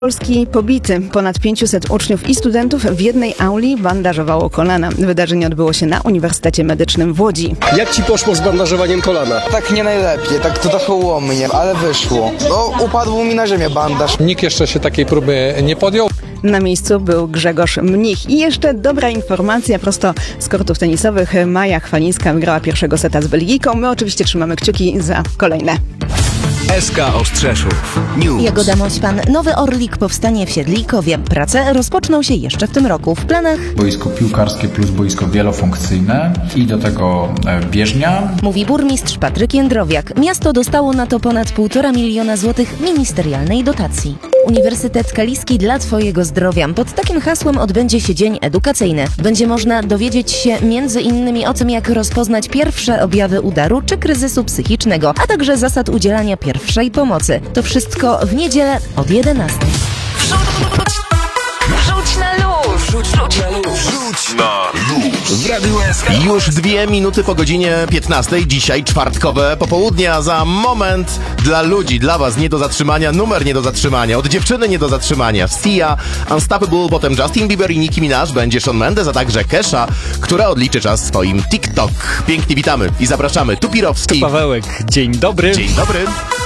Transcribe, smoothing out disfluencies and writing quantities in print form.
Polski pobity. Ponad 500 uczniów i studentów w jednej auli bandażowało kolana. Wydarzenie odbyło się na Uniwersytecie Medycznym w Łodzi. Jak ci poszło z bandażowaniem kolana? Tak nie najlepiej, tak to trochę łomnie, ale wyszło. No, upadł mi na ziemię bandaż. Nikt jeszcze się takiej próby nie podjął. Na miejscu był Grzegorz Mnich. I jeszcze dobra informacja prosto z kortów tenisowych. Maja Chwalińska wygrała pierwszego seta z Belgijką. My oczywiście trzymamy kciuki za kolejne. SK Ostrzeszów News. Jagoda Mośpan. Nowy Orlik powstanie w Siedlikowie. Prace rozpoczną się jeszcze w tym roku. W planach boisko piłkarskie plus boisko wielofunkcyjne i do tego bieżnia. mówi burmistrz Patryk Jędrowiak. Miasto dostało na to ponad 1,5 miliona złotych ministerialnej dotacji. Uniwersytet Kaliski dla Twojego zdrowia. Pod takim hasłem odbędzie się dzień edukacyjny. Będzie można dowiedzieć się między innymi o tym, jak rozpoznać pierwsze objawy udaru czy kryzysu psychicznego, a także zasad udzielania pierwszej pomocy. To wszystko w niedzielę od 11. Rzuć na luz! Rzuć na luz! W Radiu SK. Już 2 minuty po godzinie 15. Dzisiaj czwartkowe popołudnie, a za moment dla ludzi, dla was nie do zatrzymania, numer nie do zatrzymania, od dziewczyny nie do zatrzymania. Sia, Unstoppable, potem Justin Bieber i Nicki Minaj, będzie Shawn Mendes, a także Kesha, która odliczy czas swoim TikTok. Pięknie witamy i zapraszamy. Tu Pirowski. Pawełek, dzień dobry. Dzień dobry.